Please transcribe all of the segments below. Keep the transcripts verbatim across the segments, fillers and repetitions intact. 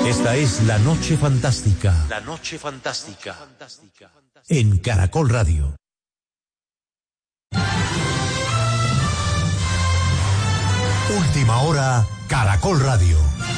Esta es La Noche Fantástica. La Noche Fantástica. En Caracol Radio. Última hora, Caracol Radio.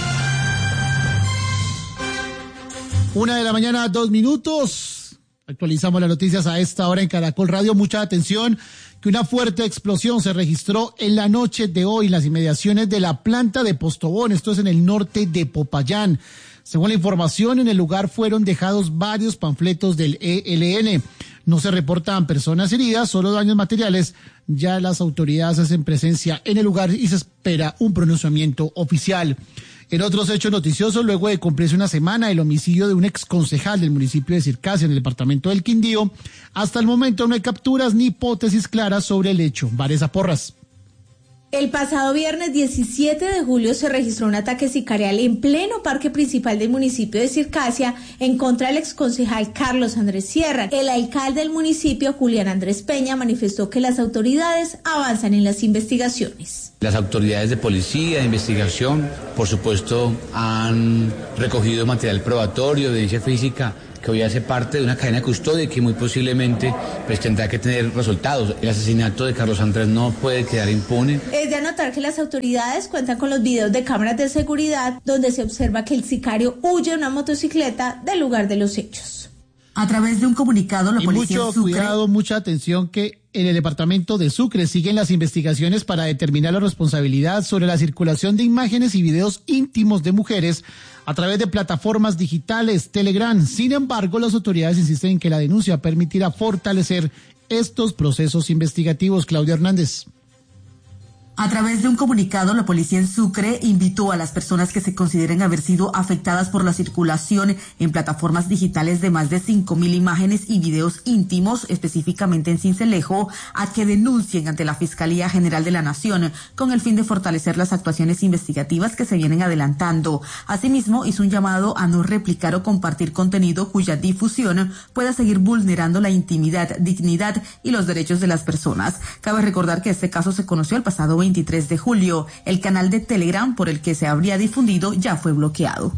Una de la mañana, dos minutos. Actualizamos las noticias a esta hora en Caracol Radio. Mucha atención, que una fuerte explosión se registró en la noche de hoy en las inmediaciones de la planta de Postobón. Esto es en el norte de Popayán. Según la información, en el lugar fueron dejados varios panfletos del E L N. No se reportan personas heridas, solo daños materiales. Ya las autoridades hacen presencia en el lugar y se espera un pronunciamiento oficial. En otros hechos noticiosos, luego de cumplirse una semana el homicidio de un exconcejal del municipio de Circasia en el departamento del Quindío, hasta el momento no hay capturas ni hipótesis claras sobre el hecho. Vanessa Porras. El pasado viernes diecisiete de julio se registró un ataque sicarial en pleno parque principal del municipio de Circasia en contra del exconcejal Carlos Andrés Sierra. El alcalde del municipio, Julián Andrés Peña, manifestó que las autoridades avanzan en las investigaciones. Las autoridades de policía, de investigación, por supuesto, han recogido material probatorio, evidencia física, que hoy hace parte de una cadena de custodia y que muy posiblemente pues, tendrá que tener resultados. El asesinato de Carlos Andrés no puede quedar impune. Es de anotar que las autoridades cuentan con los videos de cámaras de seguridad donde se observa que el sicario huye en una motocicleta del lugar de los hechos. A través de un comunicado, la y policía mucho Sucre... cuidado, mucha atención, que en el departamento de Sucre siguen las investigaciones para determinar la responsabilidad sobre la circulación de imágenes y videos íntimos de mujeres a través de plataformas digitales, Telegram. Sin embargo, las autoridades insisten en que la denuncia permitirá fortalecer estos procesos investigativos. Claudia Hernández. A través de un comunicado, la policía en Sucre invitó a las personas que se consideren haber sido afectadas por la circulación en plataformas digitales de más de cinco mil imágenes y videos íntimos, específicamente en Sincelejo, a que denuncien ante la Fiscalía General de la Nación con el fin de fortalecer las actuaciones investigativas que se vienen adelantando. Asimismo, hizo un llamado a no replicar o compartir contenido cuya difusión pueda seguir vulnerando la intimidad, dignidad y los derechos de las personas. Cabe recordar que este caso se conoció el pasado veintitrés de julio. El canal de Telegram por el que se habría difundido ya fue bloqueado.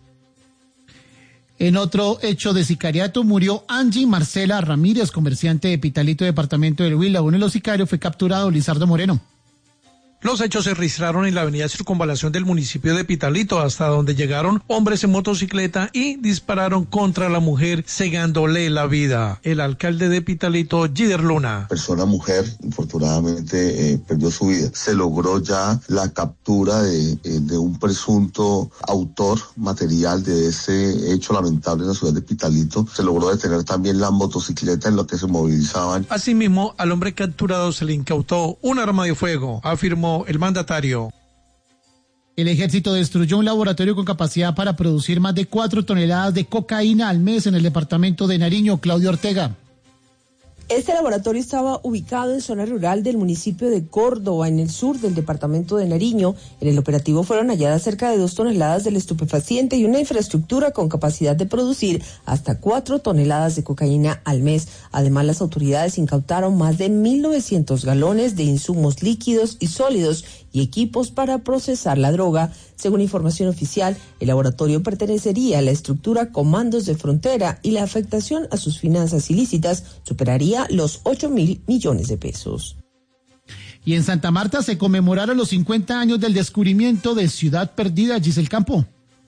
En otro hecho de sicariato murió Angie Marcela Ramírez, comerciante de Pitalito, departamento del Huila. Uno de los sicarios fue capturado, Lizardo Moreno. Los hechos se registraron en la avenida Circunvalación del municipio de Pitalito, hasta donde llegaron hombres en motocicleta y dispararon contra la mujer, cegándole la vida. El alcalde de Pitalito, Gider Luna. Persona mujer, infortunadamente, eh, perdió su vida. Se logró ya la captura de, eh, de un presunto autor material de ese hecho lamentable en la ciudad de Pitalito. Se logró detener también la motocicleta en la que se movilizaban. Asimismo, al hombre capturado se le incautó un arma de fuego, afirmó el mandatario. El ejército destruyó un laboratorio con capacidad para producir más de cuatro toneladas de cocaína al mes en el departamento de Nariño. Claudio Ortega. Este laboratorio estaba ubicado en zona rural del municipio de Córdoba, en el sur del departamento de Nariño. En el operativo fueron halladas cerca de dos toneladas del estupefaciente y una infraestructura con capacidad de producir hasta cuatro toneladas de cocaína al mes. Además, las autoridades incautaron más de mil novecientos galones de insumos líquidos y sólidos y equipos para procesar la droga. Según información oficial, el laboratorio pertenecería a la estructura Comandos de Frontera y la afectación a sus finanzas ilícitas superaría los ocho mil millones de pesos. Y en Santa Marta se conmemoraron los cincuenta años del descubrimiento de Ciudad Perdida. Giselle Campo.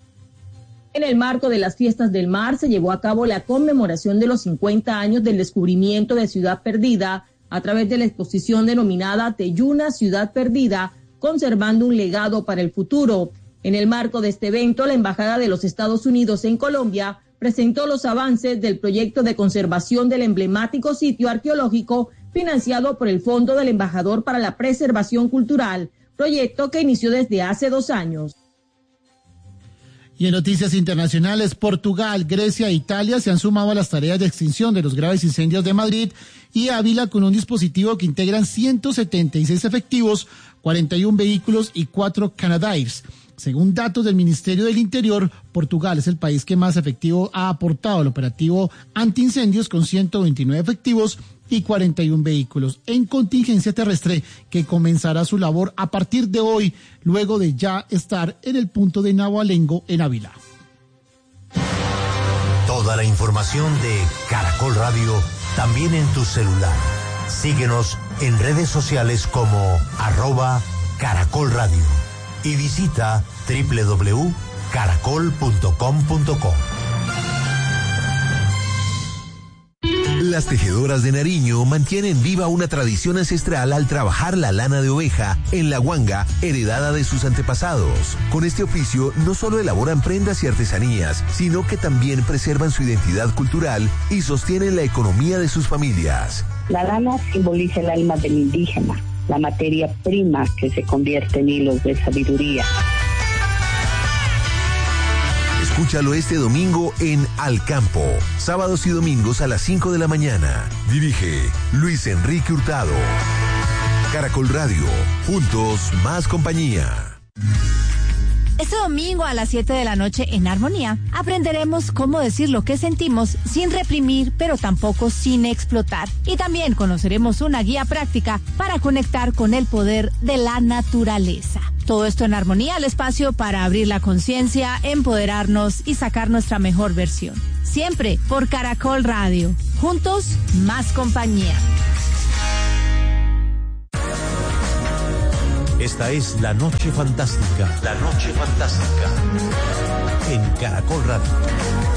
En el marco de las Fiestas del Mar se llevó a cabo la conmemoración de los cincuenta años del descubrimiento de Ciudad Perdida a través de la exposición denominada Teyuna Ciudad Perdida, conservando un legado para el futuro. En el marco de este evento, la Embajada de los Estados Unidos en Colombia presentó los avances del proyecto de conservación del emblemático sitio arqueológico financiado por el Fondo del Embajador para la Preservación Cultural, proyecto que inició desde hace dos años. Y en noticias internacionales, Portugal, Grecia e Italia se han sumado a las tareas de extinción de los graves incendios de Madrid y Ávila con un dispositivo que integran ciento setenta y seis efectivos, cuarenta y uno vehículos y cuatro Canadairs. Según datos del Ministerio del Interior, Portugal es el país que más efectivo ha aportado al operativo antiincendios, con ciento veintinueve efectivos y cuarenta y uno vehículos en contingencia terrestre, que comenzará su labor a partir de hoy, luego de ya estar en el punto de Nahualengo, en Ávila. Toda la información de Caracol Radio también en tu celular. Síguenos en redes sociales como arroba Caracol Radio y visita doble u doble u doble u punto caracol punto com punto co. Las tejedoras de Nariño mantienen viva una tradición ancestral al trabajar la lana de oveja en la guanga heredada de sus antepasados. Con este oficio no solo elaboran prendas y artesanías, sino que también preservan su identidad cultural y sostienen la economía de sus familias. La lana simboliza el alma del indígena, la materia prima que se convierte en hilos de sabiduría. Escúchalo este domingo en Al Campo, sábados y domingos a las cinco de la mañana. Dirige Luis Enrique Hurtado. Caracol Radio, juntos más compañía. Este domingo a las siete de la noche en Armonía aprenderemos cómo decir lo que sentimos sin reprimir, pero tampoco sin explotar. Y también conoceremos una guía práctica para conectar con el poder de la naturaleza. Todo esto en Armonía, el espacio para abrir la conciencia, empoderarnos y sacar nuestra mejor versión. Siempre por Caracol Radio. Juntos, más compañía. Esta es La Noche Fantástica. La Noche Fantástica. En Caracol Radio.